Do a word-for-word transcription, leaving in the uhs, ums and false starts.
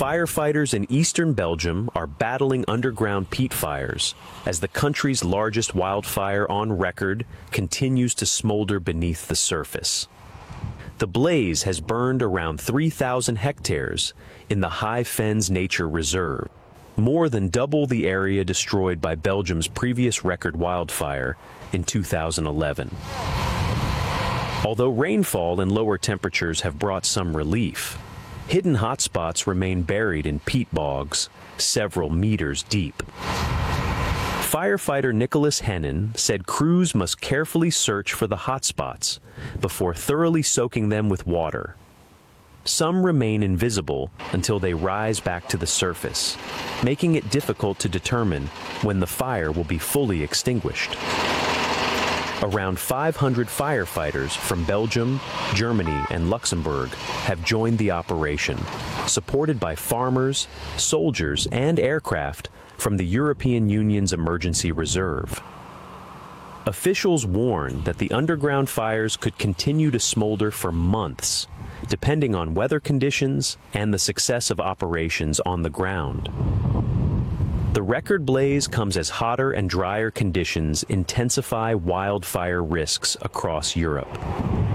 Firefighters in eastern Belgium are battling underground peat fires as the country's largest wildfire on record continues to smolder beneath the surface. The blaze has burned around three thousand hectares in the High Fens Nature Reserve, more than double the area destroyed by Belgium's previous record wildfire in two thousand eleven. Although rainfall and lower temperatures have brought some relief, hidden hotspots remain buried in peat bogs, several meters deep. Firefighter Nicholas Hennen said crews must carefully search for the hotspots before thoroughly soaking them with water. Some remain invisible until they rise back to the surface, making it difficult to determine when the fire will be fully extinguished. Around five hundred firefighters from Belgium, Germany, and Luxembourg have joined the operation, supported by farmers, soldiers, and aircraft from the European Union's emergency reserve. Officials warn that the underground fires could continue to smolder for months, depending on weather conditions and the success of operations on the ground. The record blaze comes as hotter and drier conditions intensify wildfire risks across Europe.